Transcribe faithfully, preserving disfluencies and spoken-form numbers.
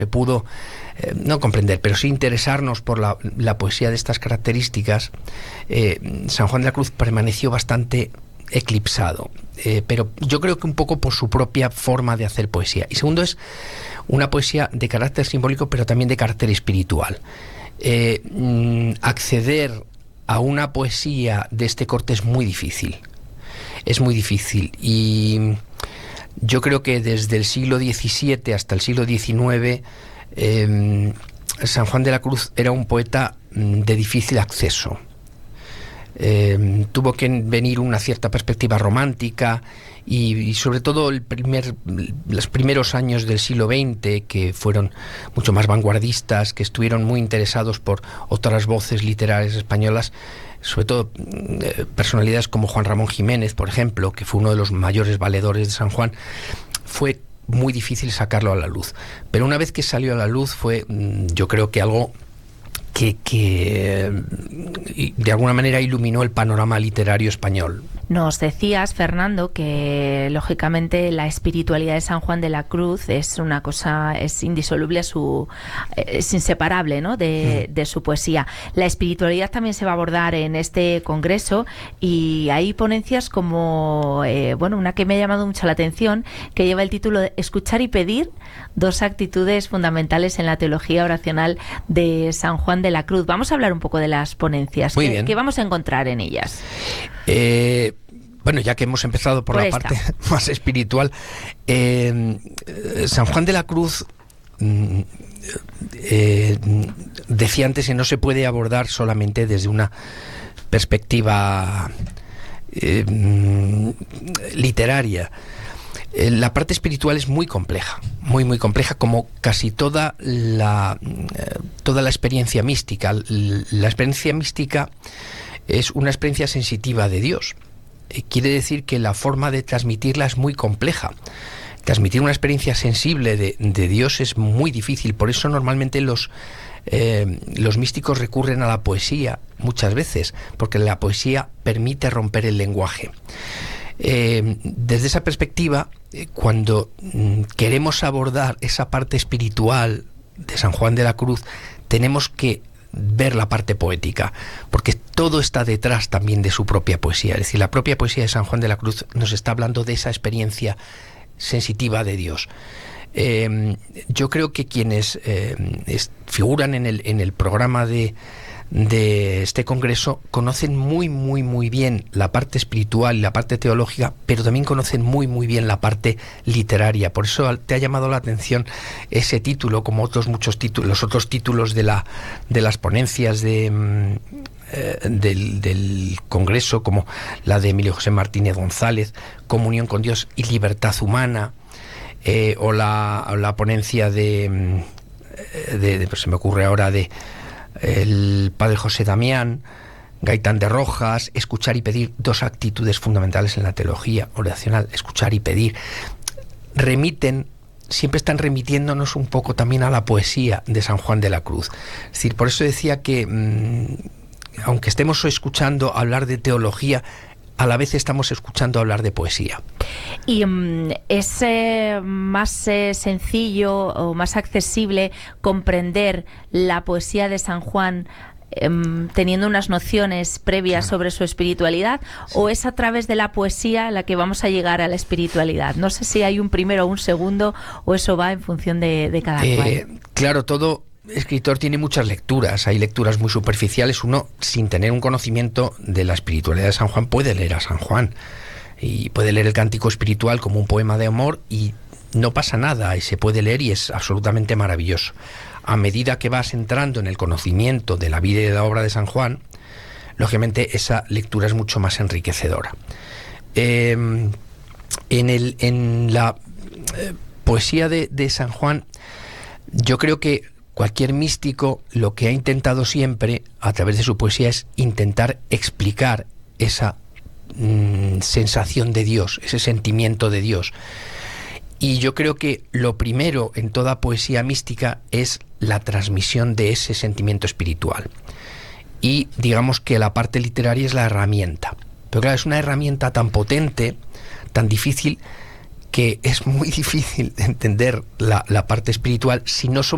pudo eh, no comprender, pero sí interesarnos por la, la poesía de estas características, eh, San Juan de la Cruz permaneció bastante eclipsado, eh, pero yo creo que un poco por su propia forma de hacer poesía. Y segundo, es una poesía de carácter simbólico, pero también de carácter espiritual. Eh, mm, acceder a una poesía de este corte es muy difícil, es muy difícil, y yo creo que desde el siglo diecisiete hasta el siglo diecinueve, eh, San Juan de la Cruz era un poeta de difícil acceso. Eh, tuvo que venir una cierta perspectiva romántica y, y sobre todo el primer, los primeros años del siglo veinte, que fueron mucho más vanguardistas, que estuvieron muy interesados por otras voces literarias españolas, sobre todo eh, personalidades como Juan Ramón Jiménez, por ejemplo, que fue uno de los mayores valedores de San Juan. Fue muy difícil sacarlo a la luz, pero una vez que salió a la luz fue, yo creo que algo que, que de alguna manera iluminó el panorama literario español. Nos decías, Fernando, que lógicamente la espiritualidad de San Juan de la Cruz es una cosa, es indisoluble, su, es inseparable, ¿no?, de, de su poesía. La espiritualidad también se va a abordar en este congreso y hay ponencias como, eh, bueno, una que me ha llamado mucho la atención, que lleva el título de Escuchar y pedir, dos actitudes fundamentales en la teología oracional de San Juan de la Cruz. Vamos a hablar un poco de las ponencias. Muy ¿Qué, bien. ¿Qué vamos a encontrar en ellas? Eh... Bueno, ya que hemos empezado por, por la esta. parte más espiritual, eh, San Juan de la Cruz eh, decía antes que no se puede abordar solamente desde una perspectiva eh, literaria. Eh, la parte espiritual es muy compleja, muy muy compleja, como casi toda la eh, toda la experiencia mística. La experiencia mística es una experiencia sensitiva de Dios. Quiere decir que la forma de transmitirla es muy compleja. Transmitir una experiencia sensible de, de Dios es muy difícil. Por eso normalmente los, eh, los místicos recurren a la poesía muchas veces, porque la poesía permite romper el lenguaje. Eh, desde esa perspectiva, eh, cuando mm, queremos abordar esa parte espiritual de San Juan de la Cruz, tenemos que ver la parte poética, porque todo está detrás también de su propia poesía. Es decir, la propia poesía de San Juan de la Cruz nos está hablando de esa experiencia sensitiva de Dios. Eh, yo creo que quienes eh, es, figuran en el, en el programa de, de este congreso conocen muy, muy, muy bien la parte espiritual y la parte teológica, pero también conocen muy, muy bien la parte literaria. Por eso te ha llamado la atención ese título, como otros muchos títulos, los otros títulos de, la, de las ponencias de... Del, del Congreso, como la de Emilio José Martínez González, Comunión con Dios y Libertad Humana, eh, o, la, o la ponencia de, de, de pues se me ocurre ahora, de el padre José Damián, Gaitán de Rojas, Escuchar y pedir, dos actitudes fundamentales en la teología oracional, escuchar y pedir, remiten, siempre están remitiéndonos un poco también a la poesía de San Juan de la Cruz. Es decir, por eso decía que mmm, aunque estemos escuchando hablar de teología, a la vez estamos escuchando hablar de poesía. ¿Y um, es eh, más eh, sencillo o más accesible comprender la poesía de San Juan eh, teniendo unas nociones previas claro. sobre su espiritualidad, sí. o es a través de la poesía la que vamos a llegar a la espiritualidad? No sé si hay un primero o un segundo, o eso va en función de, de cada eh, cual. Claro, todo escritor tiene muchas lecturas. Hay lecturas muy superficiales. Uno, sin tener un conocimiento de la espiritualidad de San Juan, puede leer a San Juan y puede leer el Cántico Espiritual como un poema de amor y no pasa nada, y se puede leer y es absolutamente maravilloso. A medida que vas entrando en el conocimiento de la vida y de la obra de San Juan, lógicamente esa lectura es mucho más enriquecedora. Eh, en, el, en la eh, poesía de, de San Juan, yo creo que cualquier místico lo que ha intentado siempre a través de su poesía es intentar explicar esa mmm, sensación de Dios, ese sentimiento de Dios. Y yo creo que lo primero en toda poesía mística es la transmisión de ese sentimiento espiritual. Y digamos que la parte literaria es la herramienta. Pero claro, es una herramienta tan potente, tan difícil, que es muy difícil entender la, la parte espiritual si no somos